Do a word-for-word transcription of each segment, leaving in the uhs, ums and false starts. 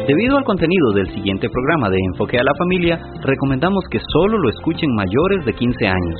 Debido al contenido del siguiente programa de Enfoque a la Familia, recomendamos que solo lo escuchen mayores de quince años.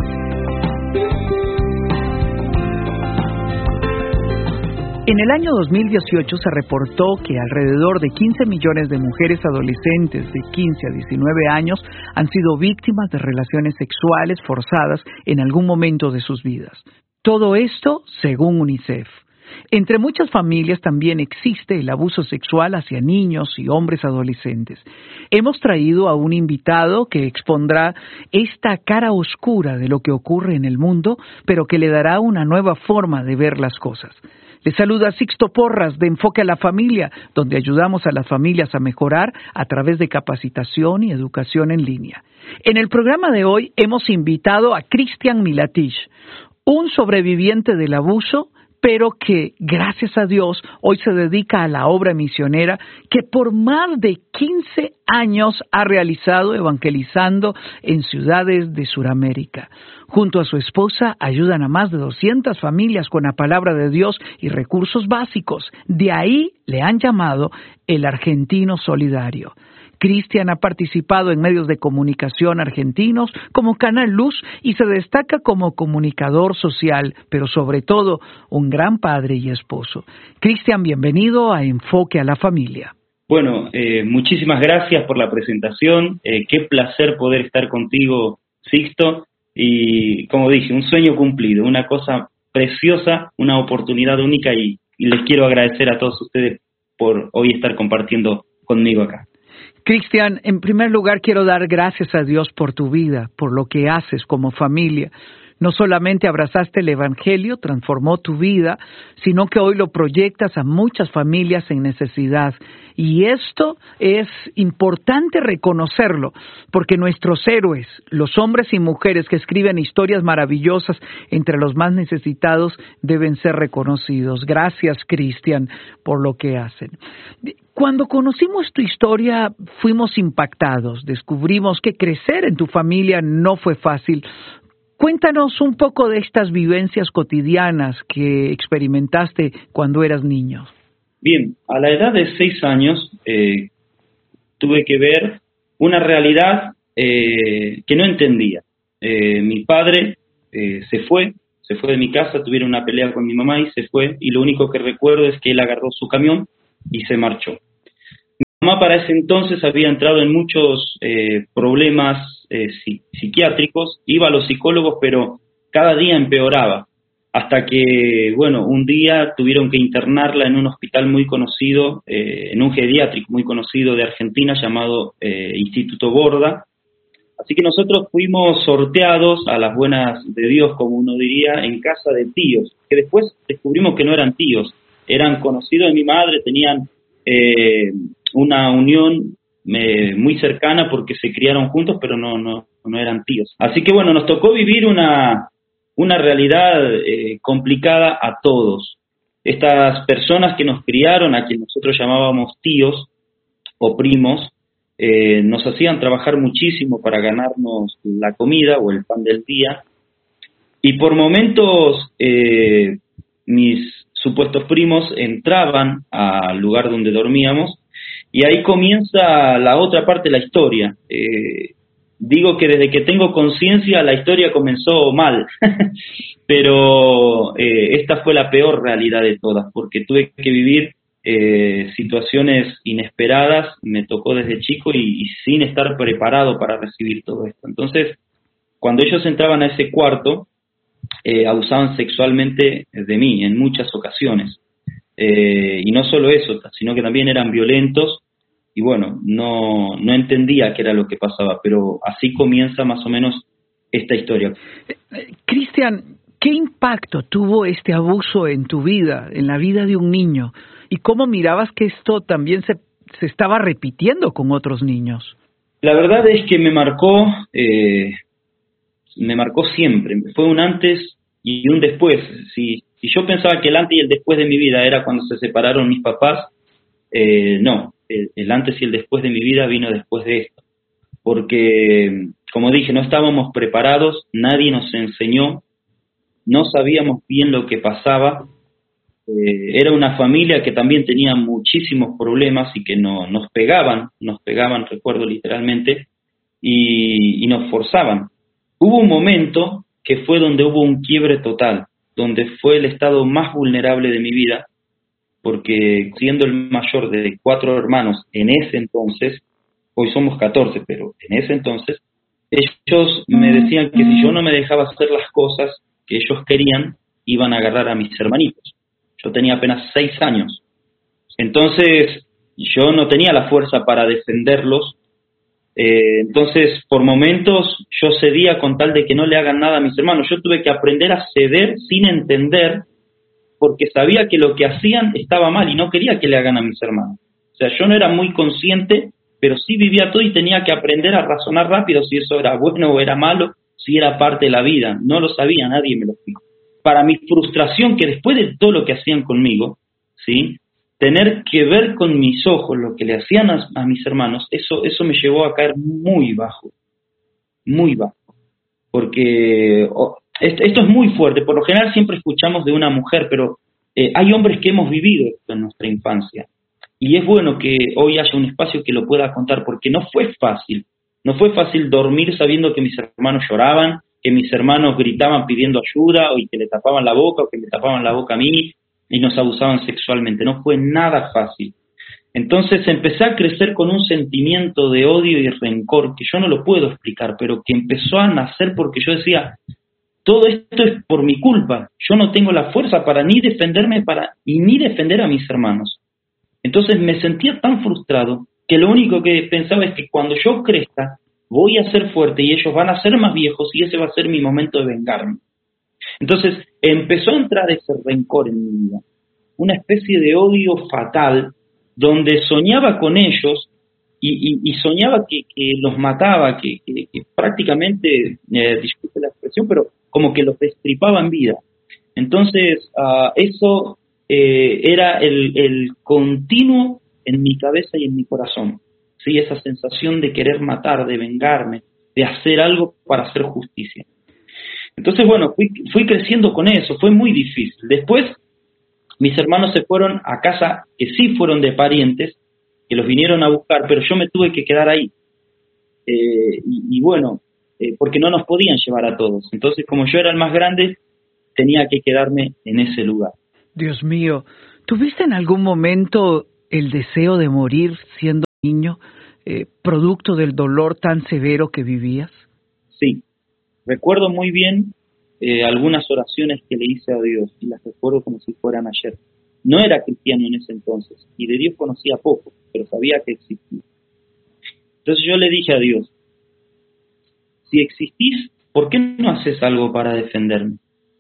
En el año dos mil dieciocho se reportó que alrededor de quince millones de mujeres adolescentes de quince a diecinueve años han sido víctimas de relaciones sexuales forzadas en algún momento de sus vidas. Todo esto según UNICEF. Entre muchas familias también existe el abuso sexual hacia niños y hombres adolescentes. Hemos traído a un invitado que expondrá esta cara oscura de lo que ocurre en el mundo, pero que le dará una nueva forma de ver las cosas. Le saluda Sixto Porras de Enfoque a la Familia, donde ayudamos a las familias a mejorar a través de capacitación y educación en línea. En el programa de hoy hemos invitado a Cristian Milatich, un sobreviviente del abuso, pero que, gracias a Dios, hoy se dedica a la obra misionera que por más de quince años ha realizado evangelizando en ciudades de Sudamérica. Junto a su esposa ayudan a más de doscientas familias con la palabra de Dios y recursos básicos. De ahí le han llamado el argentino solidario. Cristian ha participado en medios de comunicación argentinos como Canal Luz y se destaca como comunicador social, pero sobre todo un gran padre y esposo. Cristian, bienvenido a Enfoque a la Familia. Bueno, eh, muchísimas gracias por la presentación. Eh, qué placer poder estar contigo, Sixto. Y como dije, un sueño cumplido, una cosa preciosa, una oportunidad única y, y les quiero agradecer a todos ustedes por hoy estar compartiendo conmigo acá. Cristian, en primer lugar quiero dar gracias a Dios por tu vida, por lo que haces como familia. No solamente abrazaste el Evangelio, transformó tu vida, sino que hoy lo proyectas a muchas familias en necesidad. Y esto es importante reconocerlo, porque nuestros héroes, los hombres y mujeres que escriben historias maravillosas entre los más necesitados, deben ser reconocidos. Gracias, Cristian, por lo que hacen. Cuando conocimos tu historia, fuimos impactados. Descubrimos que crecer en tu familia no fue fácil. Cuéntanos un poco de estas vivencias cotidianas que experimentaste cuando eras niño. Bien, a la edad de seis años eh, tuve que ver una realidad eh, que no entendía. Eh, mi padre eh, se fue, se fue de mi casa, tuvieron una pelea con mi mamá y se fue, y lo único que recuerdo es que él agarró su camión y se marchó. Mi mamá para ese entonces había entrado en muchos eh, problemas eh, psi- psiquiátricos, iba a los psicólogos, pero cada día empeoraba, hasta que, bueno, un día tuvieron que internarla en un hospital muy conocido, eh, en un geriátrico muy conocido de Argentina llamado eh, Instituto Borda. Así que nosotros fuimos sorteados a las buenas de Dios, como uno diría, en casa de tíos, que después descubrimos que no eran tíos, eran conocidos de mi madre, tenían eh, una unión eh, muy cercana porque se criaron juntos, pero no, no, no eran tíos. Así que bueno, nos tocó vivir una, una realidad eh, complicada a todos. Estas personas que nos criaron, a quienes nosotros llamábamos tíos o primos, eh, nos hacían trabajar muchísimo para ganarnos la comida o el pan del día, y por momentos eh, mis supuestos primos entraban al lugar donde dormíamos, y ahí comienza la otra parte de la historia. Eh, digo que desde que tengo conciencia la historia comenzó mal, pero eh, esta fue la peor realidad de todas, porque tuve que vivir eh, situaciones inesperadas, me tocó desde chico y, y sin estar preparado para recibir todo esto. Entonces, cuando ellos entraban a ese cuarto, eh, abusaban sexualmente de mí en muchas ocasiones. Eh, y no solo eso, sino que también eran violentos, y bueno, no, no entendía qué era lo que pasaba, pero así comienza más o menos esta historia. Eh, Cristian, ¿qué impacto tuvo este abuso en tu vida, en la vida de un niño? ¿Y cómo mirabas que esto también se, se estaba repitiendo con otros niños? La verdad es que me marcó, eh, me marcó siempre, fue un antes y un después. Si, si yo pensaba que el antes y el después de mi vida era cuando se separaron mis papás, eh, no, el, el antes y el después de mi vida vino después de esto, porque, como dije, no estábamos preparados, nadie nos enseñó, no sabíamos bien lo que pasaba, Eh, era una familia que también tenía muchísimos problemas y que no, nos pegaban, nos pegaban, recuerdo literalmente, y, y nos forzaban. Hubo un momento que fue donde hubo un quiebre total, donde fue el estado más vulnerable de mi vida, porque siendo el mayor de cuatro hermanos en ese entonces, hoy somos catorce, pero en ese entonces, ellos me decían que si yo no me dejaba hacer las cosas que ellos querían, iban a agarrar a mis hermanitos. Yo tenía apenas seis años. Entonces, yo no tenía la fuerza para defenderlos. Eh, entonces, por momentos, yo cedía con tal de que no le hagan nada a mis hermanos. Yo tuve que aprender a ceder sin entender, porque sabía que lo que hacían estaba mal y no quería que le hagan a mis hermanos. O sea, yo no era muy consciente, pero sí vivía todo y tenía que aprender a razonar rápido si eso era bueno o era malo, si era parte de la vida. No lo sabía, nadie me lo explicó. Para mi frustración, que después de todo lo que hacían conmigo, ¿sí?, tener que ver con mis ojos lo que le hacían a, a mis hermanos, eso, eso me llevó a caer muy bajo, muy bajo. Porque oh, esto, esto es muy fuerte. Por lo general siempre escuchamos de una mujer, pero eh, hay hombres que hemos vivido esto en nuestra infancia. Y es bueno que hoy haya un espacio que lo pueda contar, porque no fue fácil. No fue fácil dormir sabiendo que mis hermanos lloraban, que mis hermanos gritaban pidiendo ayuda, o y que le tapaban la boca, o que me tapaban la boca a mí, y nos abusaban sexualmente. No fue nada fácil. Entonces empecé a crecer con un sentimiento de odio y rencor, que yo no lo puedo explicar, pero que empezó a nacer porque yo decía, todo esto es por mi culpa. Yo no tengo la fuerza para ni defenderme para y ni defender a mis hermanos. Entonces me sentía tan frustrado que lo único que pensaba es que cuando yo crezca, voy a ser fuerte y ellos van a ser más viejos y ese va a ser mi momento de vengarme. Entonces empezó a entrar ese rencor en mi vida, una especie de odio fatal, donde soñaba con ellos y, y, y soñaba que, que los mataba, que, que, que prácticamente, eh, disculpe la expresión, pero como que los destripaba en vida. Entonces uh, eso eh, era el, el continuo en mi cabeza y en mi corazón. Sí, esa sensación de querer matar, de vengarme, de hacer algo para hacer justicia. Entonces, bueno, fui, fui creciendo con eso, fue muy difícil. Después, mis hermanos se fueron a casa, que sí fueron de parientes, que los vinieron a buscar, pero yo me tuve que quedar ahí. Eh, y, y bueno, eh, porque no nos podían llevar a todos. Entonces, como yo era el más grande, tenía que quedarme en ese lugar. Dios mío, ¿tuviste en algún momento el deseo de morir siendo niño, eh, producto del dolor tan severo que vivías? Sí, recuerdo muy bien eh, algunas oraciones que le hice a Dios y las recuerdo como si fueran ayer. No era cristiano en ese entonces y de Dios conocía poco, pero sabía que existía. Entonces yo le dije a Dios, si existís, ¿por qué no haces algo para defenderme?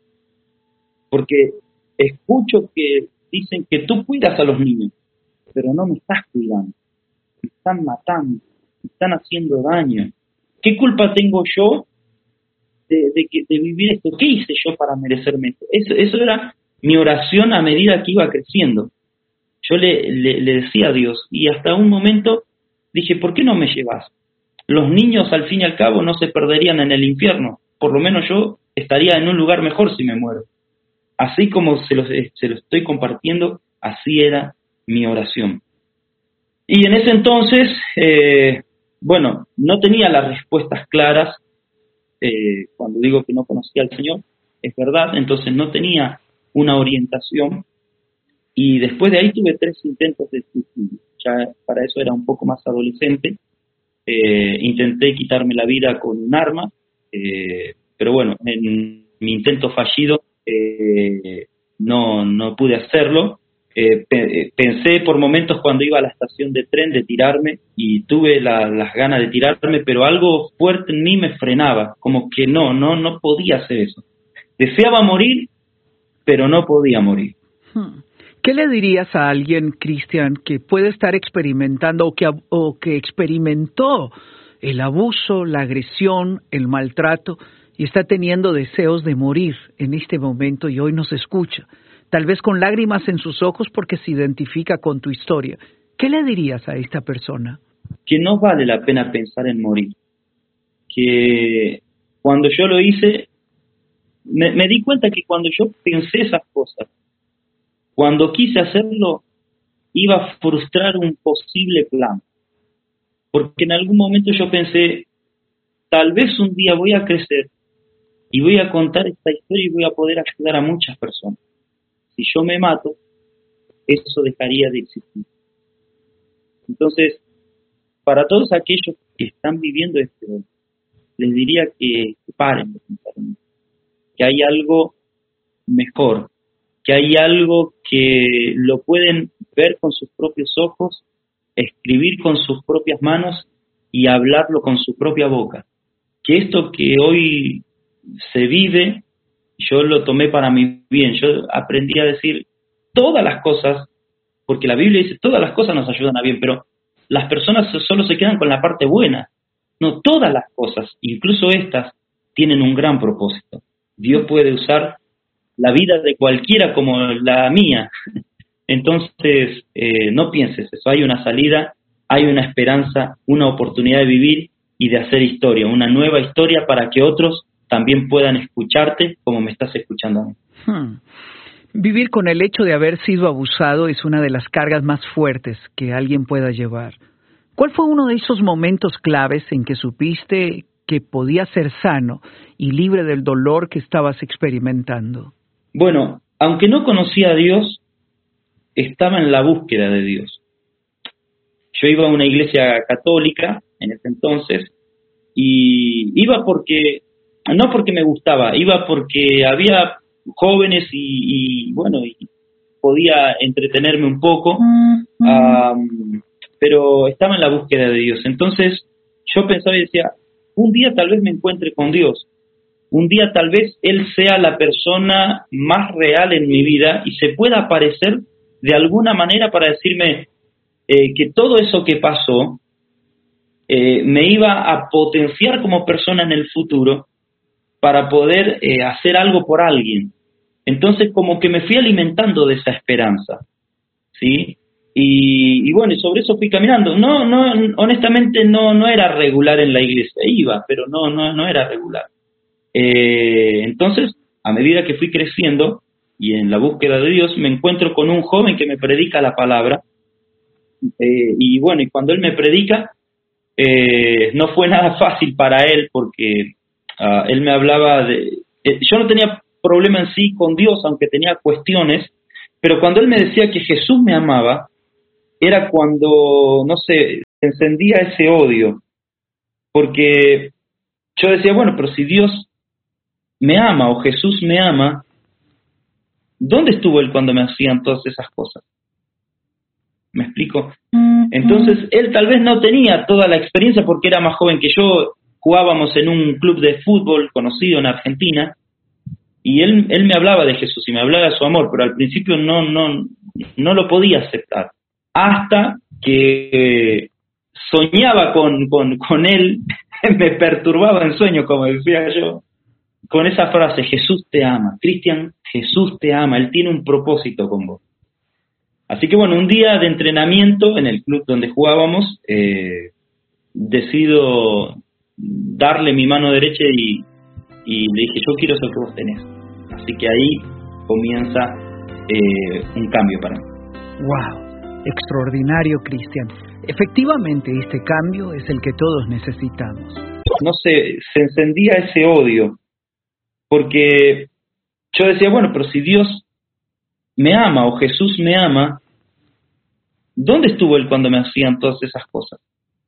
Porque escucho que dicen que tú cuidas a los niños, pero no me estás cuidando. Me están matando, me están haciendo daño. ¿Qué culpa tengo yo de, de, que, de vivir esto? ¿Qué hice yo para merecerme esto? Eso, eso era mi oración a medida que iba creciendo. Yo le, le, le decía a Dios, y hasta un momento dije, ¿por qué no me llevas? Los niños, al fin y al cabo, no se perderían en el infierno. Por lo menos yo estaría en un lugar mejor si me muero. Así como se lo, se lo estoy compartiendo, así era mi oración. Y en ese entonces, eh, bueno, no tenía las respuestas claras. Eh, cuando digo que no conocía al Señor, es verdad, entonces no tenía una orientación. Y después de ahí tuve tres intentos de suicidio. Ya para eso era un poco más adolescente. Eh, intenté quitarme la vida con un arma, eh, pero bueno, en mi intento fallido eh, no, no pude hacerlo. Eh, pe- pensé por momentos cuando iba a la estación de tren de tirarme y tuve la, las ganas de tirarme, pero algo fuerte en mí me frenaba, como que no, no, no podía hacer eso. Deseaba morir, pero no podía morir. Hmm. ¿Qué le dirías a alguien, Cristian, que puede estar experimentando o que, o que experimentó el abuso, la agresión, el maltrato y está teniendo deseos de morir en este momento y hoy nos escucha? Tal vez con lágrimas en sus ojos porque se identifica con tu historia. ¿Qué le dirías a esta persona? Que no vale la pena pensar en morir. Que cuando yo lo hice, me, me di cuenta que cuando yo pensé esas cosas, cuando quise hacerlo, iba a frustrar un posible plan. Porque en algún momento yo pensé, tal vez un día voy a crecer y voy a contar esta historia y voy a poder ayudar a muchas personas. Si yo me mato, eso dejaría de existir. Entonces, para todos aquellos que están viviendo esto, les diría que, que paren de pensar en eso, que hay algo mejor, que hay algo que lo pueden ver con sus propios ojos, escribir con sus propias manos y hablarlo con su propia boca. Que esto que hoy se vive, yo lo tomé para mi bien. Yo aprendí a decir todas las cosas, porque la Biblia dice todas las cosas nos ayudan a bien, pero las personas solo se quedan con la parte buena. No, todas las cosas, incluso estas, tienen un gran propósito. Dios puede usar la vida de cualquiera como la mía. Entonces, eh, no pienses eso. Hay una salida, hay una esperanza, una oportunidad de vivir y de hacer historia, una nueva historia para que otros también puedan escucharte como me estás escuchando a mí. Hmm. Vivir con el hecho de haber sido abusado es una de las cargas más fuertes que alguien pueda llevar. ¿Cuál fue uno de esos momentos claves en que supiste que podías ser sano y libre del dolor que estabas experimentando? Bueno, aunque no conocía a Dios, estaba en la búsqueda de Dios. Yo iba a una iglesia católica en ese entonces y iba porque, no porque me gustaba, iba porque había jóvenes y, y bueno, y podía entretenerme un poco, mm-hmm. um, pero estaba en la búsqueda de Dios. Entonces yo pensaba y decía, un día tal vez me encuentre con Dios, un día tal vez Él sea la persona más real en mi vida y se pueda aparecer de alguna manera para decirme eh, que todo eso que pasó eh, me iba a potenciar como persona en el futuro para poder eh, hacer algo por alguien. Entonces como que me fui alimentando de esa esperanza, ¿sí? Y, y bueno, y sobre eso fui caminando. No, no, honestamente no, no era regular en la iglesia, iba, pero no, no, no era regular. Eh, entonces, a medida que fui creciendo y en la búsqueda de Dios, me encuentro con un joven que me predica la palabra. Eh, y bueno, y cuando él me predica, eh, no fue nada fácil para él porque uh, él me hablaba de... Eh, yo no tenía problema en sí con Dios, aunque tenía cuestiones, pero cuando él me decía que Jesús me amaba, era cuando, no sé, se encendía ese odio, porque yo decía, bueno, pero si Dios me ama o Jesús me ama, ¿dónde estuvo Él cuando me hacían todas esas cosas? ¿Me explico? Entonces, él tal vez no tenía toda la experiencia porque era más joven que yo, jugábamos en un club de fútbol conocido en Argentina, y él, él me hablaba de Jesús y me hablaba de su amor, pero al principio no, no, no lo podía aceptar. Hasta que soñaba con, con, con él, me perturbaba en sueño, como decía yo, con esa frase, Jesús te ama. Cristian, Jesús te ama, Él tiene un propósito con vos. Así que bueno, un día de entrenamiento en el club donde jugábamos, eh, decido darle mi mano derecha y, y le dije, yo quiero eso que vos tenés. Así que ahí comienza eh, un cambio para mí. ¡Wow! Extraordinario, Cristian. Efectivamente, este cambio es el que todos necesitamos. No sé, se encendía ese odio, porque yo decía, bueno, pero si Dios me ama o Jesús me ama, ¿dónde estuvo Él cuando me hacían todas esas cosas?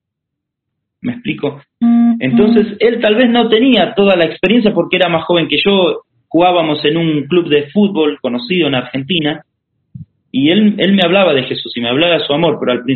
¿Me explico? Entonces, él tal vez no tenía toda la experiencia porque era más joven que yo, jugábamos en un club de fútbol conocido en Argentina, y él, él me hablaba de Jesús y me hablaba de su amor, pero al principio